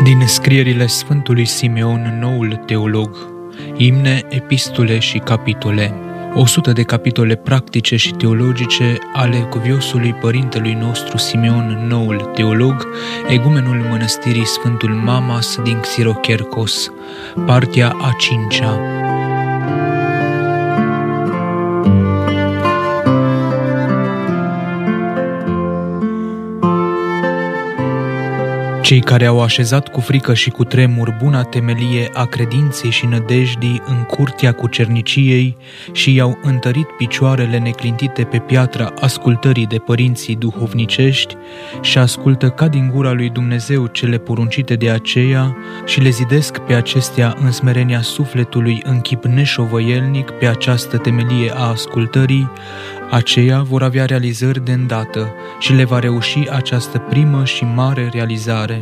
Din scrierile Sfântului Simeon, noul teolog, imne, epistole și capitole. 100 de capitole practice și teologice ale cuviosului părintelui nostru Simeon, noul teolog, egumenul mănăstirii Sfântul Mamas din Xirocherkos, partea a 5-a. Cei care au așezat cu frică și cu tremur buna temelie a credinței și nădejdii în curtea cucerniciei și i-au întărit picioarele neclintite pe piatra ascultării de părinții duhovnicești și ascultă ca din gura lui Dumnezeu cele poruncite de aceea și le zidesc pe acestea în smerenia sufletului în chip neșovăielnic pe această temelie a ascultării, aceia vor avea realizări de îndată și le va reuși această primă și mare realizare,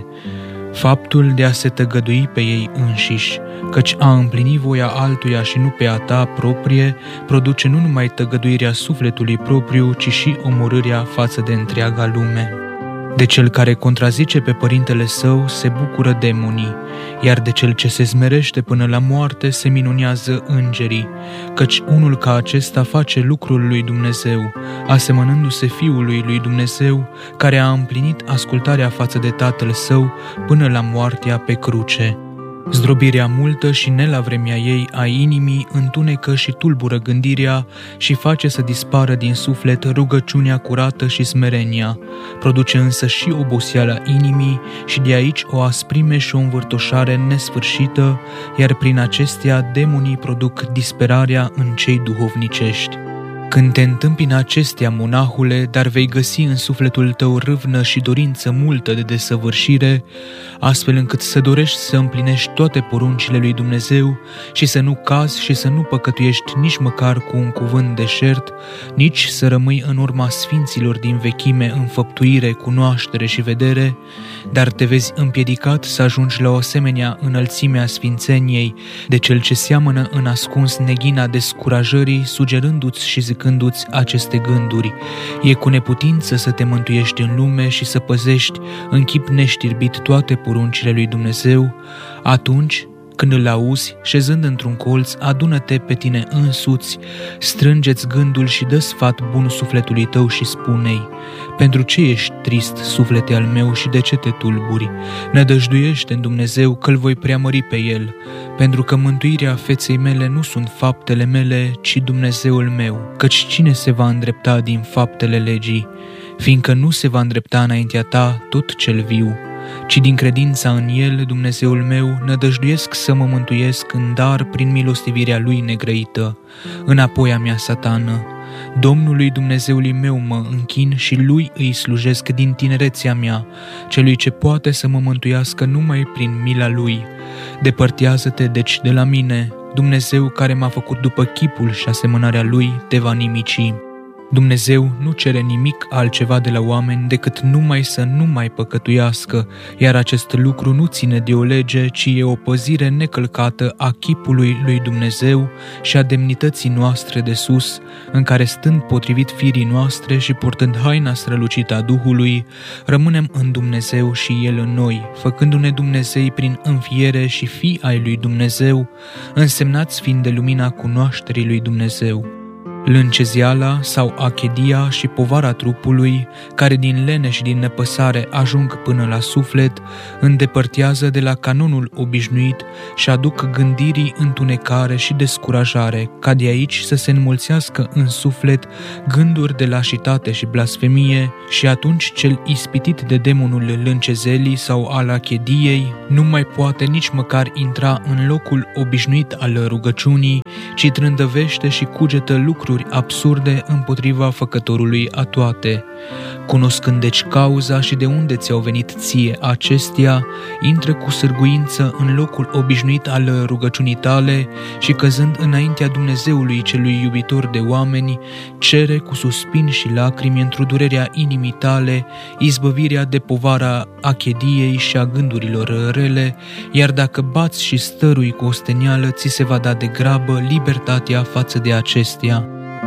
faptul de a se tăgădui pe ei înșiși, căci a împlini voia altuia și nu pe a ta proprie, produce nu numai tăgăduirea sufletului propriu, ci și omorârea față de întreaga lume. De cel care contrazice pe părintele său se bucură demonii, iar de cel ce se smerește până la moarte se minunează îngerii, căci unul ca acesta face lucrul lui Dumnezeu, asemănându-se Fiului lui Dumnezeu, care a împlinit ascultarea față de Tatăl său până la moartea pe cruce. Zdrobirea multă și ne la vremea ei a inimii întunecă și tulbură gândirea și face să dispară din suflet rugăciunea curată și smerenia, produce însă și oboseala inimii și de aici o asprime și o învârtoșare nesfârșită, iar prin acestea demonii produc disperarea în cei duhovnicești. Când te întâmpină acestea, monahule, dar vei găsi în sufletul tău râvnă și dorință multă de desăvârșire, astfel încât să dorești să împlinești toate poruncile lui Dumnezeu și să nu cazi și să nu păcătuiești nici măcar cu un cuvânt deșert, nici să rămâi în urma sfinților din vechime în făptuire, cunoaștere și vedere, dar te vezi împiedicat să ajungi la o asemenea înălțime a sfințeniei de cel ce seamănă în ascuns neghina descurajării, sugerându-ți și zicându-ți aceste gânduri: e cu neputință să te mântuiești în lume și să păzești în chip neștirbit toate poruncile lui Dumnezeu, atunci când îl auzi, șezând într-un colț, adună-te pe tine însuți, strângeți gândul și dă sfat bun sufletului tău și spune-i: pentru ce ești trist, suflete al meu, și de ce te tulburi? Nădăjduiește în Dumnezeu că-L voi preamări pe El, pentru că mântuirea feței mele nu sunt faptele mele, ci Dumnezeul meu, căci cine se va îndrepta din faptele legii? Fiindcă nu se va îndrepta înaintea ta tot cel viu, ci din credința în El, Dumnezeul meu, nădăjduiesc să mă mântuiesc în dar prin milostivirea Lui negrăită. Înapoi a mea, Satană! Domnului Dumnezeului meu mă închin și Lui îi slujesc din tinerețea mea, celui ce poate să mă mântuiască numai prin mila Lui. Depărtează-te deci de la mine, Dumnezeu care m-a făcut după chipul și asemănarea Lui te va nimici. Dumnezeu nu cere nimic altceva de la oameni decât numai să nu mai păcătuiască, iar acest lucru nu ține de o lege, ci e o păzire necălcată a chipului lui Dumnezeu și a demnității noastre de sus, în care stând potrivit firii noastre și purtând haina strălucită a Duhului, rămânem în Dumnezeu și El în noi, făcându-ne Dumnezei prin înfiere și fii ai lui Dumnezeu, însemnați fiind de lumina cunoașterii lui Dumnezeu. Lânceziala sau achedia și povara trupului, care din lene și din nepăsare ajung până la suflet, îndepărtează de la canonul obișnuit și aduc gândirii întunecare și descurajare, ca de aici să se înmulțească în suflet gânduri de lașitate și blasfemie și atunci cel ispitit de demonul lâncezelii sau al achediei nu mai poate nici măcar intra în locul obișnuit al rugăciunii, ci trândăvește și cugetă lucruri absurde împotriva făcătorului a toate. Cunoscând deci cauza și de unde ți-au venit ție acestea, intră cu sârguință în locul obișnuit al rugăciunii tale și căzând înaintea Dumnezeului celui iubitor de oameni, cere cu suspini și lacrimi într-o durerea inimii tale izbăvirea de povara achediei și a gândurilor rele, iar dacă bați și stărui cu ostenială, ți se va da de grabă libertatea față de acestea.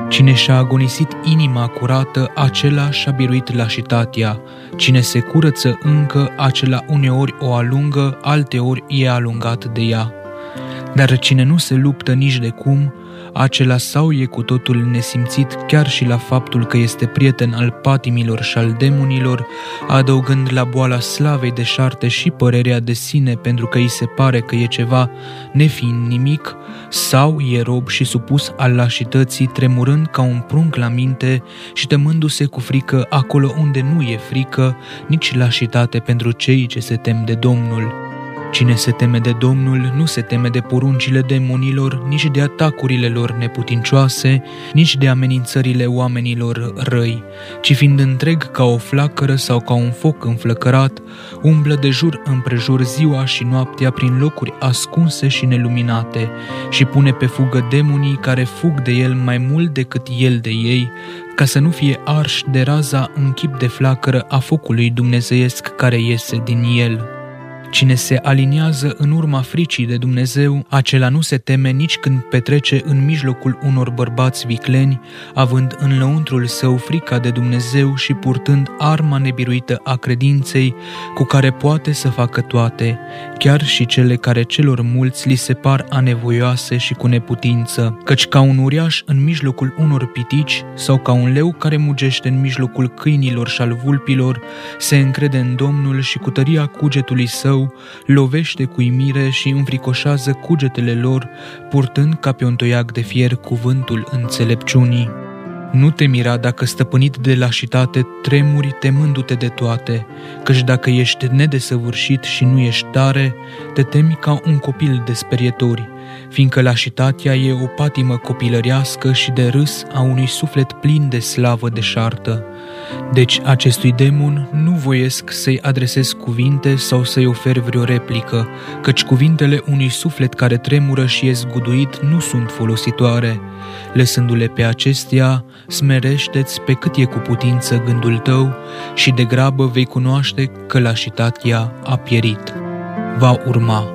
Cine și-a agonisit inima curată, acela și-a biruit lașitatea. Cine se curăță încă, acela uneori o alungă, alteori e alungat de ea. Dar cine nu se luptă nici de cum, acela sau e cu totul nesimțit chiar și la faptul că este prieten al patimilor și al demonilor, adăugând la boala slavei deșarte și părerea de sine pentru că îi se pare că e ceva nefiind nimic, sau e rob și supus al lașității, tremurând ca un prunc la minte și temându-se cu frică acolo unde nu e frică, nici lașitate pentru cei ce se tem de Domnul. Cine se teme de Domnul nu se teme de poruncile demonilor, nici de atacurile lor neputincioase, nici de amenințările oamenilor răi, ci fiind întreg ca o flacără sau ca un foc înflăcărat, umblă de jur împrejur ziua și noaptea prin locuri ascunse și neluminate și pune pe fugă demonii care fug de el mai mult decât el de ei, ca să nu fie arși de raza în chip de flacără a focului dumnezeiesc care iese din el. Cine se aliniază în urma fricii de Dumnezeu, acela nu se teme nici când petrece în mijlocul unor bărbați vicleni, având în lăuntrul său frica de Dumnezeu și purtând arma nebiruită a credinței, cu care poate să facă toate, chiar și cele care celor mulți li se par anevoioase și cu neputință, căci ca un uriaș în mijlocul unor pitici sau ca un leu care mugește în mijlocul câinilor și al vulpilor, se încrede în Domnul și cu tăria cugetului său lovește cu uimire și înfricoșează cugetele lor, purtând ca pe un toiac de fier cuvântul înțelepciunii. Nu te mira dacă stăpânit de lașitate tremuri temându-te de toate, căci dacă ești nedesăvârșit și nu ești tare, te temi ca un copil de sperietori, fiindcă lașitatea e o patimă copilărească și de râs a unui suflet plin de slavă deșartă. Deci acestui demon nu voiesc să-i adresez cuvinte sau să-i ofer vreo replică, căci cuvintele unui suflet care tremură și e zguduit nu sunt folositoare. Lăsându-le pe acestea, smerește-ți pe cât e cu putință gândul tău și de grabă vei cunoaște că lașitatea a pierit. Va urma.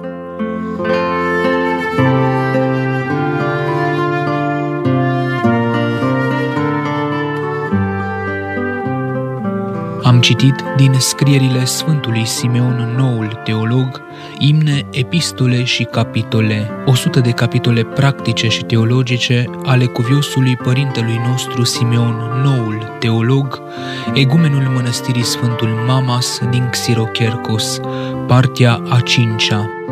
Am citit din scrierile Sfântului Simeon, noul teolog, imne, epistole și capitole, 100 de capitole practice și teologice ale cuviosului părintelui nostru Simeon, noul teolog, egumenul mănăstirii Sfântul Mamas din Xirochercos, partea a 5-a.